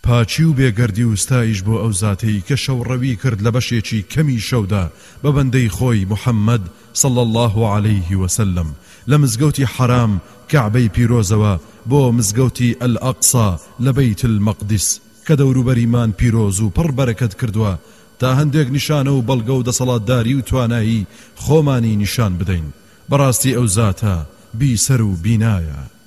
پاچی و بێگەردی و ستایش بۆ ئەو زاتەی کە شەوڕەوی کرد لە بەشێکی کەمی شەودا بە بەندەی خۆی محەممەد صلى الله عليه وسلم لە مزگەوتی حرام کەعبەی پیرۆزەوە بۆ مزگەوتی ئەلئەقسا لە بەیت المەقدس کە دەوروبەریمان پیرۆز و پڕ بەرەکەت کردووە تا هەندێک نیشانە و بەڵگە و دەسەڵاتداری و توانایی خۆمانی نیشان بدەین. بەڕاستی ئەو زاتە بیسەر و بینایە.